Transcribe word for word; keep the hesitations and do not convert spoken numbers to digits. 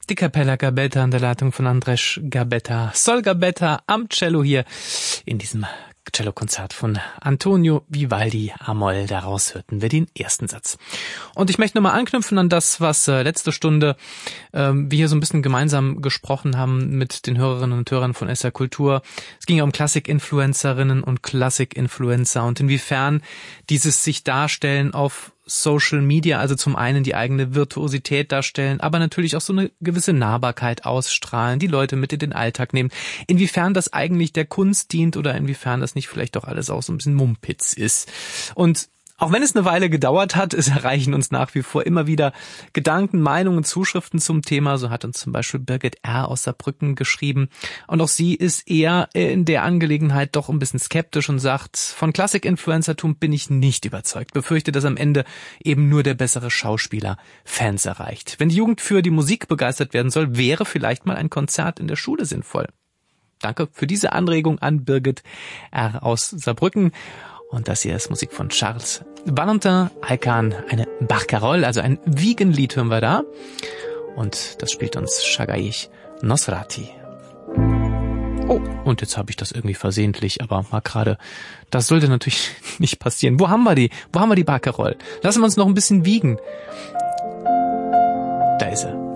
Die Capella Gabetta an der Leitung von Andrzej Gabetta. Sol Gabetta am Cello hier in diesem Cellokonzert von Antonio Vivaldi A-Moll. Daraus hörten wir den ersten Satz. Und ich möchte nochmal anknüpfen an das, was äh, letzte Stunde äh, wir hier so ein bisschen gemeinsam gesprochen haben mit den Hörerinnen und Hörern von S R Kultur. Es ging ja um Klassik-Influencerinnen und Klassik-Influencer und inwiefern dieses sich darstellen auf Social Media, also zum einen die eigene Virtuosität darstellen, aber natürlich auch so eine gewisse Nahbarkeit ausstrahlen, die Leute mit in den Alltag nehmen. Inwiefern das eigentlich der Kunst dient oder inwiefern das nicht vielleicht doch alles auch so ein bisschen Mumpitz ist. Und auch wenn es eine Weile gedauert hat, es erreichen uns nach wie vor immer wieder Gedanken, Meinungen, Zuschriften zum Thema. So hat uns zum Beispiel Birgit R. aus Saarbrücken geschrieben. Und auch sie ist eher in der Angelegenheit doch ein bisschen skeptisch und sagt, von Klassik-Influencertum bin ich nicht überzeugt. Befürchte, dass am Ende eben nur der bessere Schauspieler Fans erreicht. Wenn die Jugend für die Musik begeistert werden soll, wäre vielleicht mal ein Konzert in der Schule sinnvoll. Danke für diese Anregung an Birgit R. aus Saarbrücken. Und das hier ist Musik von Charles Valentin Alkan, eine Barcarolle, also ein Wiegenlied hören wir da. Und das spielt uns Shagaich Nosrati. Oh, und jetzt habe ich das irgendwie versehentlich, aber mal gerade, das sollte natürlich nicht passieren. Wo haben wir die? Wo haben wir die Barcarolle? Lassen wir uns noch ein bisschen wiegen. Da ist sie.